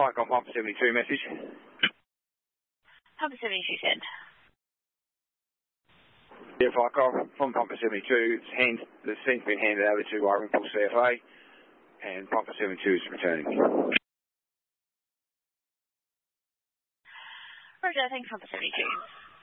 Mike on Pumper 72 message. Pumper 72 send. Yeah, Mike from Pumper 72. The scene's been handed over to Rimpool CFA, and Pumper 72 is returning. Roger, thanks, Pumper 72.